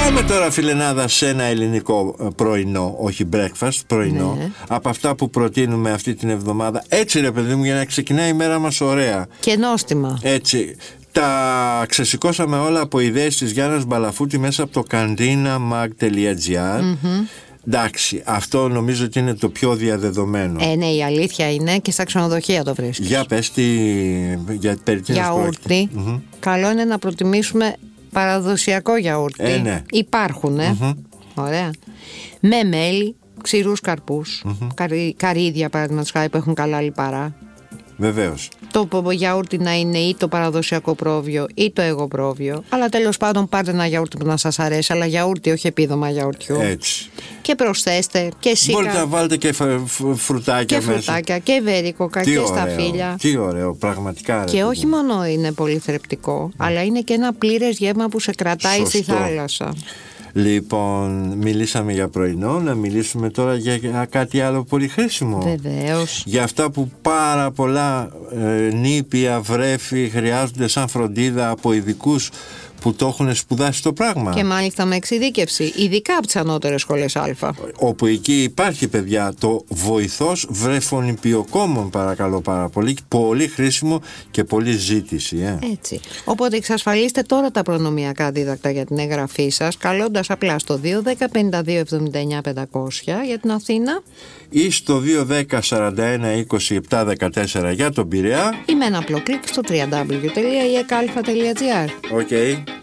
Πάμε τώρα, φιλενάδα, σε ένα ελληνικό πρωινό, όχι breakfast, πρωινό, ναι, από αυτά που προτείνουμε αυτή την εβδομάδα. Έτσι ρε παιδί μου, για να ξεκινάει η μέρα μας ωραία. Και νόστιμα. Έτσι. Τα ξεσηκώσαμε όλα από ιδέες της Γιάννας Μπαλαφούτη μέσα από το cantrinamag.gr. Εντάξει, αυτό νομίζω ότι είναι το πιο διαδεδομένο. Ναι, η αλήθεια είναι, και στα ξενοδοχεία το βρίσκεις. Για πες για περί τίνος γιαούρτι. Καλό είναι να προτιμήσουμε παραδοσιακό γιαούρτι. Ναι. Υπάρχουν, ωραία. Με μέλι, ξηρούς καρπούς, καρύδια παραδείγματος χάρη που έχουν καλά λιπαρά. Βεβαίως. Το γιαούρτι να είναι ή το παραδοσιακό πρόβιο ή το εγωπρόβιο. Αλλά τέλος πάντων πάρτε ένα γιαούρτι που να σας αρέσει. Αλλά γιαούρτι, όχι επίδομα γιαουρτιού. Έτσι. Και προσθέστε και σίκα. Μπορείτε να βάλετε και φρουτάκια μέσα. Και φρουτάκια και βερίκοκα και σταφύλια. Τι ωραίο, πραγματικά. Και όχι μόνο είναι πολύ θρεπτικό, αλλά είναι και ένα πλήρες γεύμα που σε κρατάει στη θάλασσα. Λοιπόν, μιλήσαμε για πρωινό, να μιλήσουμε τώρα για κάτι άλλο πολύ χρήσιμο. Βεβαίως. Για αυτά που πάρα πολλά νήπια, βρέφη χρειάζονται σαν φροντίδα από ειδικούς που το έχουν σπουδάσει το πράγμα. Και μάλιστα με εξειδίκευση, ειδικά από τις ανώτερες σχολές Α. Όπου εκεί υπάρχει, παιδιά, το βοηθός βρεφονιπιοκόμων, παρακαλώ πάρα πολύ. Πολύ χρήσιμο και πολύ ζήτηση. Έτσι. Οπότε εξασφαλίστε τώρα τα προνομιακά δίδακτα για την εγγραφή σας, καλώντας απλά στο 210 52 79 500 για την Αθήνα ή στο 210 41 27 14 για τον Πειραιά, ή με ένα απλό κλικ στο www.ekalfa.gr. Okay.